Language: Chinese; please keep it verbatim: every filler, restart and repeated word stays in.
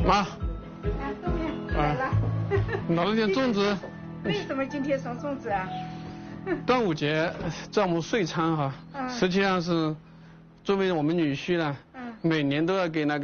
妈。 啊，冬面来了。 拿了点粽子。 为什么今天送粽子啊？ 端午节在我们遂昌哈， 嗯、 实际上是作为我们女婿呢， 嗯、 每年都要给那个。